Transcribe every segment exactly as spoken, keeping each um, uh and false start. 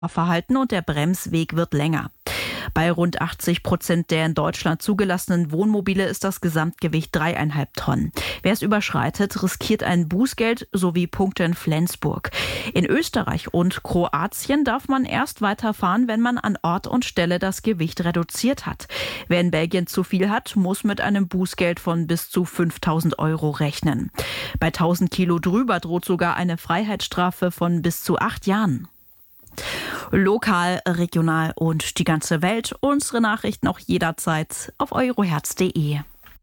Verhalten und der Bremsweg wird länger. Bei rund achtzig Prozent der in Deutschland zugelassenen Wohnmobile ist das Gesamtgewicht dreieinhalb Tonnen. Wer es überschreitet, riskiert ein Bußgeld sowie Punkte in Flensburg. In Österreich und Kroatien darf man erst weiterfahren, wenn man an Ort und Stelle das Gewicht reduziert hat. Wer in Belgien zu viel hat, muss mit einem Bußgeld von bis zu fünftausend Euro rechnen. Bei tausend Kilo drüber droht sogar eine Freiheitsstrafe von bis zu acht Jahren. Lokal, regional und die ganze Welt. Unsere Nachrichten auch jederzeit auf euroherz punkt de.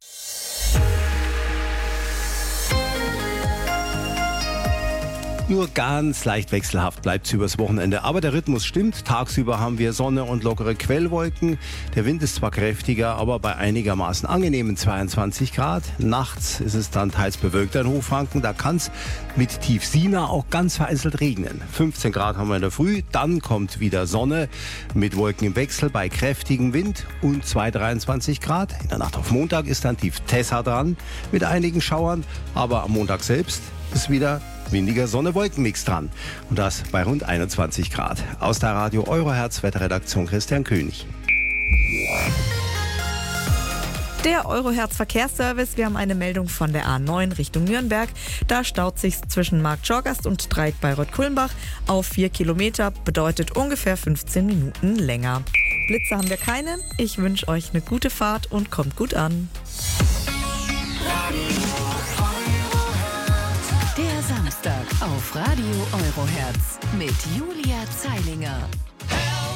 Nur ganz leicht wechselhaft bleibt es übers Wochenende. Aber der Rhythmus stimmt. Tagsüber haben wir Sonne und lockere Quellwolken. Der Wind ist zwar kräftiger, aber bei einigermaßen angenehmen zweiundzwanzig Grad. Nachts ist es dann teils bewölkt in Hochfranken. Da kann es mit Tiefsina auch ganz vereinzelt regnen. fünfzehn Grad haben wir in der Früh. Dann kommt wieder Sonne mit Wolken im Wechsel bei kräftigem Wind und zwei bis dreiundzwanzig Grad. In der Nacht auf Montag ist dann tief Tessa dran mit einigen Schauern. Aber am Montag selbst ist wieder windiger Sonne-Wolken-Mix dran. Und das bei rund einundzwanzig Grad. Aus der Radio Euroherz Wetterredaktion Christian König. Der Euroherz Verkehrsservice. Wir haben eine Meldung von der A neun Richtung Nürnberg. Da staut sich zwischen Marktschorgast und Dreieck bei Reuth-Kulmbach auf vier Kilometer. Bedeutet ungefähr fünfzehn Minuten länger. Blitze haben wir keine. Ich wünsche euch eine gute Fahrt und kommt gut an. Der Samstag auf Radio Euroherz mit Julia Zeilinger.